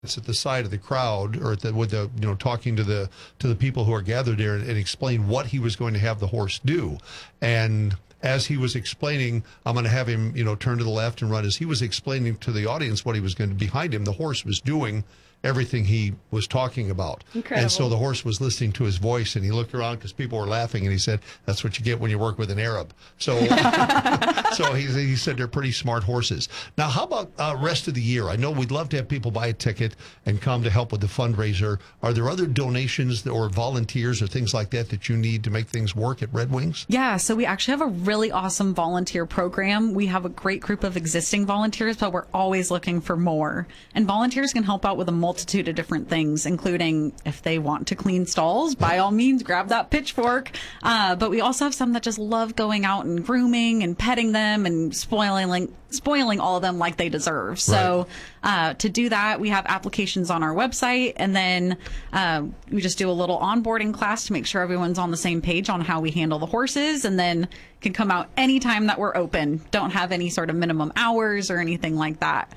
It's at the side of the crowd, or with the talking to the people who are gathered there, and explain what he was going to have the horse do. And as he was explaining, I'm going to have him turn to the left and run. As he was explaining to the audience what he was going to behind him, the horse was doing everything he was talking about. Incredible. And so the horse was listening to his voice, and he looked around because people were laughing, and he said, "That's what you get when you work with an Arab." So, so he said they're pretty smart horses. Now, how about rest of the year? I know we'd love to have people buy a ticket and come to help with the fundraiser. Are there other donations or volunteers or things like that you need to make things work at Red Wings? Yeah, so we actually have a really awesome volunteer program. We have a great group of existing volunteers, but we're always looking for more. And volunteers can help out with a multitude of different things, including if they want to clean stalls, by all means, grab that pitchfork. But we also have some that just love going out and grooming and petting them and spoiling all of them like they deserve. So to do that, we have applications on our website, and then we just do a little onboarding class to make sure everyone's on the same page on how we handle the horses, and then can come out anytime that we're open. Don't have any sort of minimum hours or anything like that.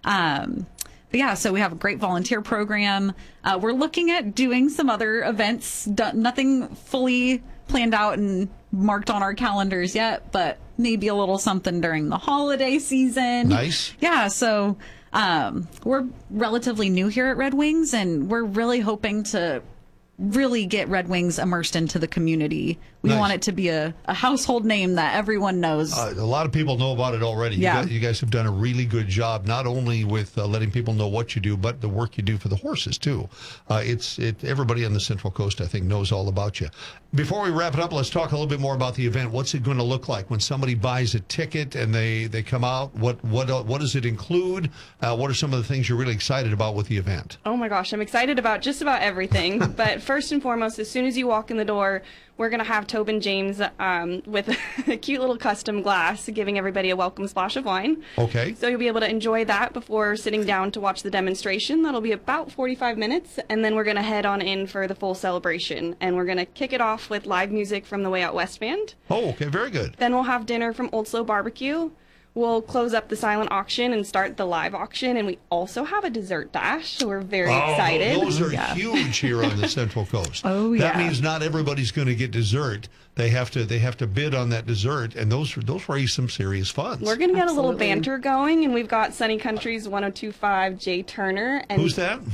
But yeah, so we have a great volunteer program. We're looking at doing some other events. Nothing fully planned out and marked on our calendars yet, but maybe a little something during the holiday season. Nice. Yeah, so we're relatively new here at Red Wings, and we're really hoping to really get Red Wings immersed into the community. We want it to be a household name that everyone knows. A lot of people know about it already. Yeah. You guys have done a really good job, not only with letting people know what you do, but the work you do for the horses, too. Everybody on the Central Coast, I think, knows all about you. Before we wrap it up, let's talk a little bit more about the event. What's it going to look like when somebody buys a ticket and they come out? What does it include? What are some of the things you're really excited about with the event? Oh my gosh, I'm excited about just about everything. But first and foremost, as soon as you walk in the door, we're going to have Tobin James with a cute little custom glass giving everybody a welcome splash of wine. Okay. So you'll be able to enjoy that before sitting down to watch the demonstration. That'll be about 45 minutes, and then we're going to head on in for the full celebration. And we're going to kick it off with live music from the Way Out West Band. Oh, okay, very good. Then we'll have dinner from Old Slow Barbecue. We'll close up the silent auction and start the live auction, and we also have a dessert dash, so we're very excited. Those are huge here on the Central Coast. Oh, yeah. That means not everybody's going to get dessert. They have to bid on that dessert, and those raise some serious funds. We're going to get a little banter going, and we've got Sunny Country's 102.5 Jay Turner. And who's that?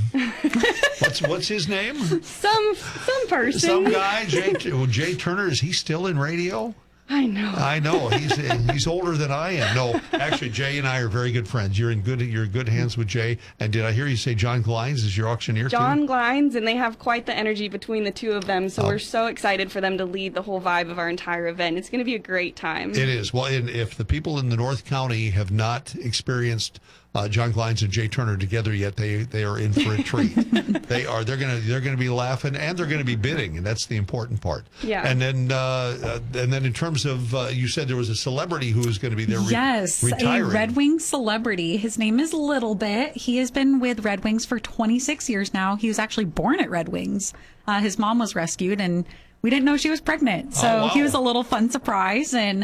What's his name? Some person. Some guy. Jay Turner. Is he still in radio? I know. He's older than I am. No, actually, Jay and I are very good friends. You're in good hands with Jay. And did I hear you say John Glines is your auctioneer John too? Glines, and they have quite the energy between the two of them. So we're so excited for them to lead the whole vibe of our entire event. It's going to be a great time. It is. Well, and if the people in the North County have not experienced John Glines and Jay Turner together yet, they are in for a treat. They're gonna be laughing, and they're gonna be bidding, and that's the important part. Yeah. And then in terms of you said there was a celebrity who was going to be there. Yes, retiring. a Red Wings celebrity. His name is Little Bit. He has been with Red Wings for 26 years now. He was actually born at Red Wings. His mom was rescued, and we didn't know she was pregnant. So he was a little fun surprise. And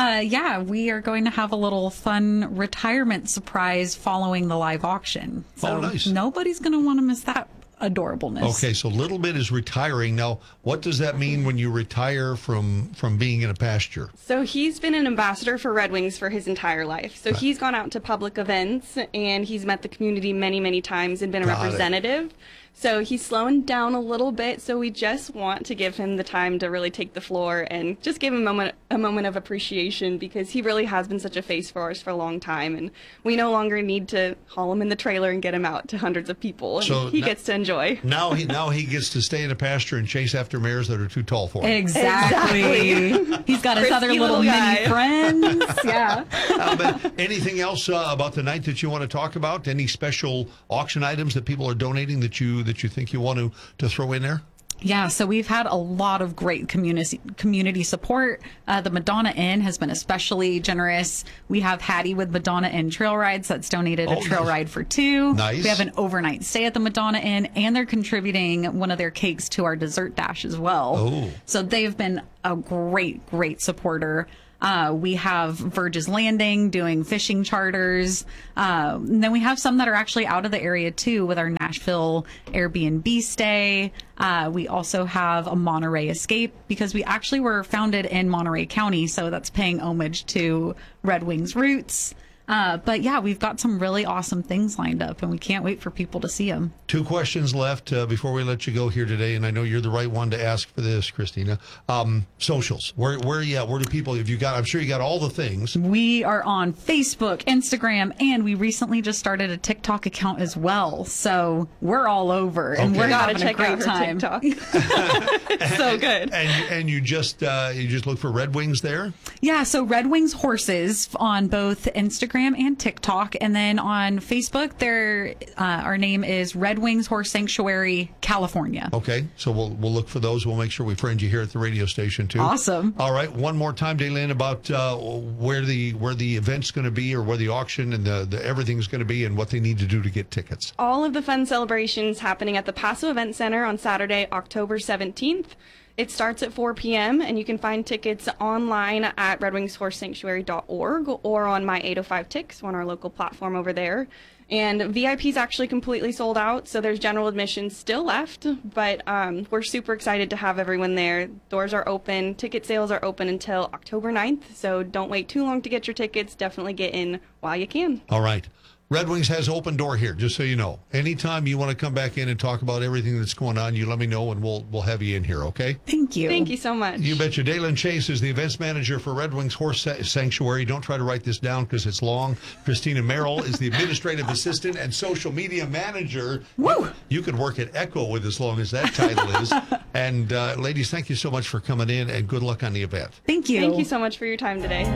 we are going to have a little fun retirement surprise following the live auction. So nice. Nobody's going to want to miss that adorableness. Okay, so Little Bit is retiring. Now, what does that mean when you retire from being in a pasture? So he's been an ambassador for Red Wings for his entire life. So he's gone out to public events, and he's met the community many, many times and been a representative. So he's slowing down a little bit, so we just want to give him the time to really take the floor and just give him a moment of appreciation, because he really has been such a face for us for a long time, and we no longer need to haul him in the trailer and get him out to hundreds of people. So he gets to enjoy. Now he gets to stay in a pasture and chase after mares that are too tall for him. Exactly. He's got his other little mini friends. Yeah. But anything else about the night that you want to talk about? Any special auction items that people are donating that you think you want to throw in there? Yeah, so we've had a lot of great community support. The Madonna Inn has been especially generous. We have Hattie with Madonna Inn Trail Rides that's donated a trail ride for 2. Nice. We have an overnight stay at the Madonna Inn, and they're contributing one of their cakes to our dessert dash as well. Oh. So they've been a great supporter. We have Verge's Landing doing fishing charters. And then we have some that are actually out of the area too with our Nashville Airbnb stay. We also have a Monterey Escape because we actually were founded in Monterey County. So that's paying homage to Red Wings roots. But yeah, we've got some really awesome things lined up, and we can't wait for people to see them. 2 questions left before we let you go here today, and I know you're the right one to ask for this, Christina. Socials, where are you at? Where do people? Have you got? I'm sure you got all the things. We are on Facebook, Instagram, and we recently just started a TikTok account as well. So we're all over, and we're having a great time. TikTok. It's so good. And you just look for Red Wings there. Yeah, so Red Wings Horses on both Instagram and TikTok, and then on Facebook, our name is Red Wings Horse Sanctuary, California. Okay, so we'll look for those. We'll make sure we friend you here at the radio station too. Awesome. All right, one more time, Daylin, about where the event's going to be, or where the auction and the everything's going to be, and what they need to do to get tickets. All of the fun celebrations happening at the Paso Event Center on Saturday, October 17th. It starts at 4 p.m. and you can find tickets online at redwingshorsesanctuary.org or on My 805 Tix on our local platform over there. And VIP is actually completely sold out, so there's general admission still left, but we're super excited to have everyone there. Doors are open. Ticket sales are open until October 9th, so don't wait too long to get your tickets. Definitely get in while you can. All right. Red Wings has open door here, just so you know. Anytime you want to come back in and talk about everything that's going on, you let me know, and we'll have you in here, okay? Thank you. Thank you so much. You betcha. Daylin Chase is the events manager for Red Wings Horse Sanctuary. Don't try to write this down because it's long. Christina Merrill is the administrative assistant and social media manager. Woo! You could work at Echo with as long as that title is. And ladies, thank you so much for coming in, and good luck on the event. Thank you. Thank you so much for your time today.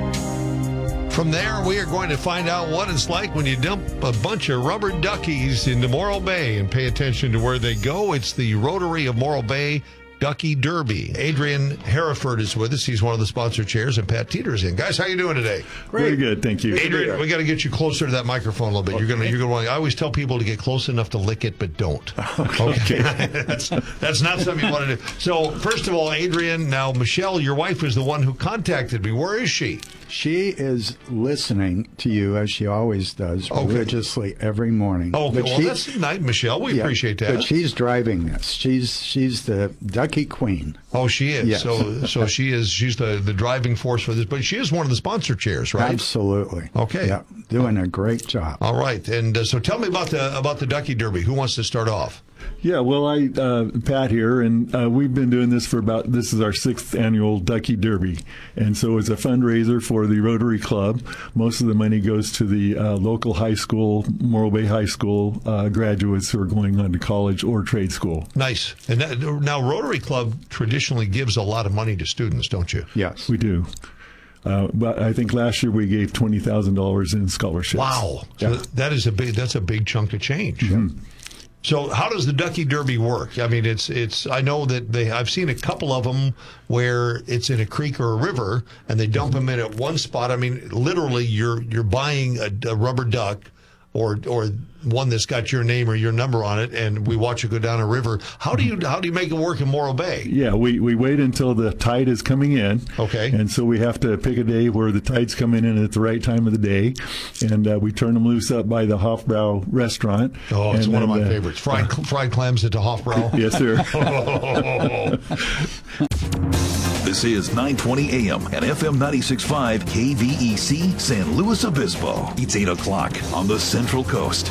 From there, we are going to find out what it's like when you dump a bunch of rubber duckies into Morro Bay, and pay attention to where they go. It's the Rotary of Morro Bay Ducky Derby. Adrian Hereford is with us. He's one of the sponsor chairs, and Pat Teeter's in. Guys, how you doing today? Great. Very good, thank you. Adrian, we got to get you closer to that microphone a little bit. Okay. You're gonna. I always tell people to get close enough to lick it, but don't. Okay. that's not something you want to do. So, first of all, Adrian. Now, Michelle, your wife, is the one who contacted me. Where is she? She is listening to you, as she always does, religiously every morning. Oh, okay. Well, that's nice, Michelle. We appreciate that. But she's driving this. She's the Ducky Queen. Oh, she is. Yes. So she's the driving force for this. But she is one of the sponsor chairs, right? Absolutely. Okay. Yeah, doing a great job. All right. And so tell me about the Ducky Derby. Who wants to start off? Yeah, well, Pat here, and we've been doing this this is our 6th annual Ducky Derby. And so it's a fundraiser for the Rotary Club. Most of the money goes to the local high school, Morro Bay High School graduates who are going on to college or trade school. Nice. And now Rotary Club traditionally gives a lot of money to students, don't you? Yes. We do. But I think last year we gave $20,000 in scholarships. Wow. Yeah. So that's a big chunk of change. Mm-hmm. So how does the Ducky Derby work? I mean, it's. I know that I've seen a couple of them where it's in a creek or a river, and they dump them in at one spot. I mean, literally, you're buying a rubber duck, or one that's got your name or your number on it, and we watch it go down a river. How do you make it work in Morro Bay? Yeah, we wait until the tide is coming in. Okay. And so we have to pick a day where the tide's coming in at the right time of the day, and we turn them loose up by the Hofbrau restaurant. Oh, it's one of my favorites. Fried clams at the Hofbrau. Yes, sir. This is 920 AM and FM 96.5 KVEC San Luis Obispo. It's 8 o'clock on the Central Coast.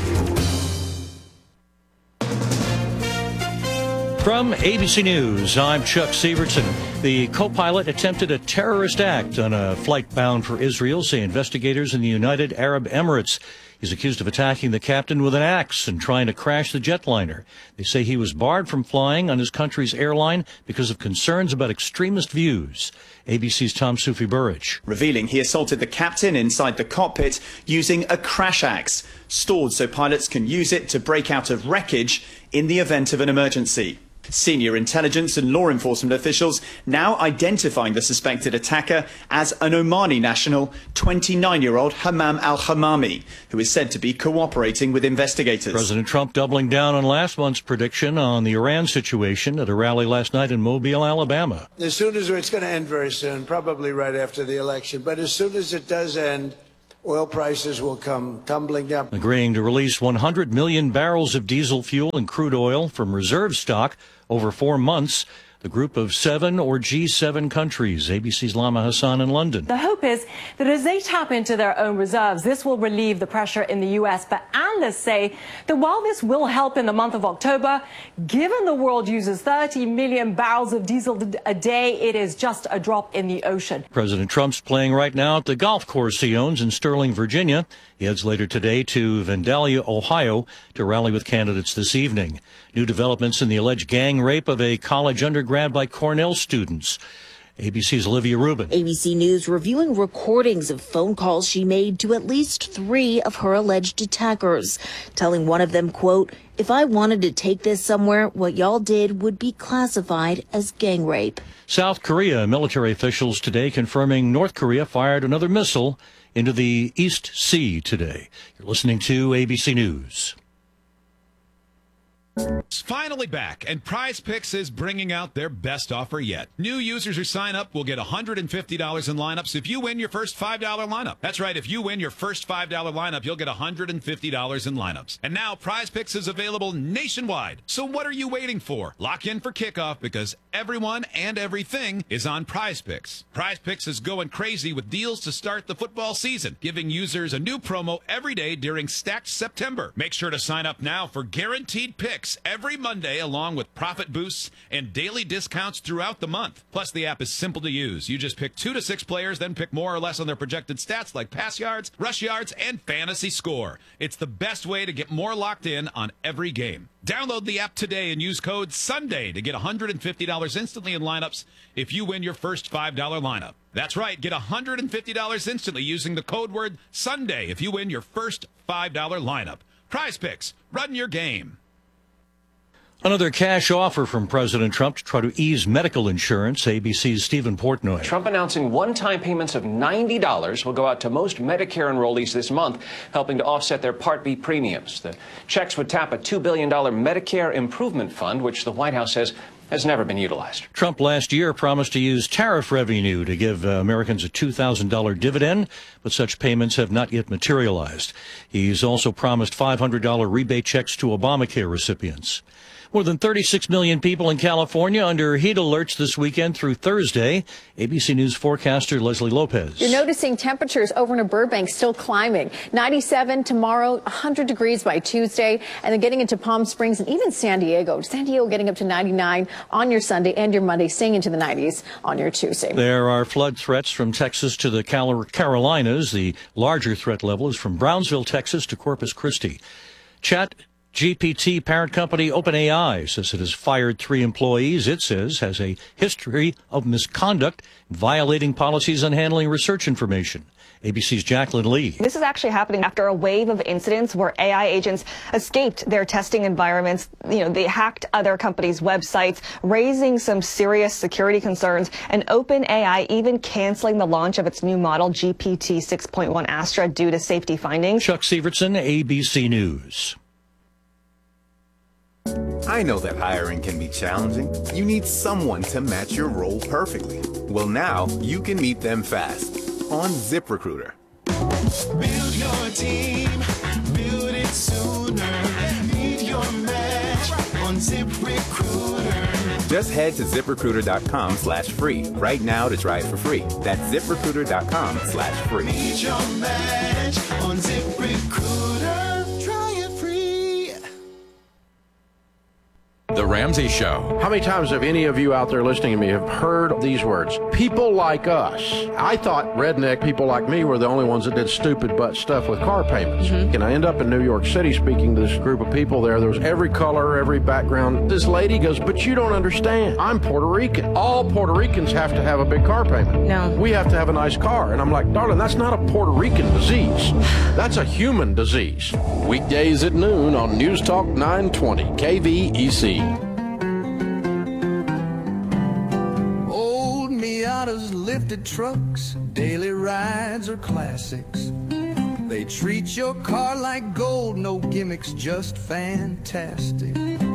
From ABC News, I'm Chuck Severson. The co-pilot attempted a terrorist act on a flight bound for Israel, say investigators in the United Arab Emirates. He's accused of attacking the captain with an axe and trying to crash the jetliner. They say he was barred from flying on his country's airline because of concerns about extremist views. ABC's Tom Sufi Burridge. Revealing he assaulted the captain inside the cockpit using a crash axe, stored so pilots can use it to break out of wreckage in the event of an emergency. Senior intelligence and law enforcement officials now identifying the suspected attacker as an Omani national, 29-year-old Hammam al-Hamami, who is said to be cooperating with investigators. President Trump doubling down on last month's prediction on the Iran situation at a rally last night in Mobile, Alabama. As soon as it's going to end very soon, probably right after the election, but as soon as it does end, oil prices will come tumbling down. Agreeing to release 100 million barrels of diesel fuel and crude oil from reserve stock over 4 months. The group of 7 or G7 countries. ABC's Lama Hassan in London. The hope is that as they tap into their own reserves, this will relieve the pressure in the U.S. But analysts say that while this will help in the month of October, given the world uses 30 million barrels of diesel a day, it is just a drop in the ocean. President Trump's playing right now at the golf course he owns in Sterling, Virginia. He heads later today to Vandalia, Ohio, to rally with candidates this evening. New developments in the alleged gang rape of a college undergrad by Cornell students. ABC's Olivia Rubin. ABC News reviewing recordings of phone calls she made to at least 3 of her alleged attackers, telling one of them, quote, "If I wanted to take this somewhere, what y'all did would be classified as gang rape." South Korea military officials today confirming North Korea fired another missile into the East Sea today. You're listening to ABC News. It's finally back, and Prize Picks is bringing out their best offer yet. New users who sign up will get $150 in lineups if you win your first $5 lineup. That's right, if you win your first $5 lineup, you'll get $150 in lineups. And now Prize Picks is available nationwide. So what are you waiting for? Lock in for kickoff because everyone and everything is on Prize Picks. Prize Picks is going crazy with deals to start the football season, giving users a new promo every day during Stacked September. Make sure to sign up now for guaranteed picks every Monday, along with profit boosts and daily discounts throughout the month. Plus, the app is simple to use. You just pick 2 to 6 players, then pick more or less on their projected stats like pass yards, rush yards, and fantasy score. It's the best way to get more locked in on every game. Download the app today and use code SUNDAY to get $150 instantly in lineups if you win your first $5 lineup. That's right, get $150 instantly using the code word SUNDAY if you win your first $5 lineup. Prize Picks, run your game. Another cash offer from President Trump to try to ease medical insurance. ABC's Stephen Portnoy. Trump announcing one-time payments of $90 will go out to most Medicare enrollees this month, helping to offset their Part B premiums. The checks would tap a $2 billion Medicare Improvement Fund, which the White House says has never been utilized. Trump last year promised to use tariff revenue to give Americans a $2,000 dividend, but such payments have not yet materialized. He's also promised $500 rebate checks to Obamacare recipients. More than 36 million people in California under heat alerts this weekend through Thursday. ABC News forecaster Leslie Lopez. You're noticing temperatures over in Burbank still climbing. 97 tomorrow, 100 degrees by Tuesday, and then getting into Palm Springs and even San Diego. San Diego getting up to 99 on your Sunday and your Monday, staying into the 90s on your Tuesday. There are flood threats from Texas to the Carolinas. The larger threat level is from Brownsville, Texas to Corpus Christi. ChatGPT parent company OpenAI says it has fired 3 employees it says has a history of misconduct, violating policies on handling research information. ABC's Jacqueline Lee. This is actually happening after a wave of incidents where AI agents escaped their testing environments. They hacked other companies' websites, raising some serious security concerns, and OpenAI even canceling the launch of its new model, GPT 6.1 Astra, due to safety findings. Chuck Severson, ABC News. I know that hiring can be challenging. You need someone to match your role perfectly. Well, now you can meet them fast on ZipRecruiter. Build your team, build it sooner. Meet your match on ZipRecruiter. Just head to ZipRecruiter.com/free right now to try it for free. That's ZipRecruiter.com/free. Meet your match on ZipRecruiter. Try it free. The Ramsey Show. How many times have any of you out there listening to me have heard these words? People like us. I thought redneck people like me were the only ones that did stupid butt stuff with car payments. And I end up in New York City speaking to this group of people there. There was every color, every background. This lady goes, "But you don't understand. I'm Puerto Rican. All Puerto Ricans have to have a big car payment. No. We have to have a nice car." And I'm like, "Darling, that's not a Puerto Rican disease. That's a human disease." Weekdays at noon on News Talk 920 KVEC. Miatas, lifted trucks, daily rides or classics. They treat your car like gold, no gimmicks, just fantastic.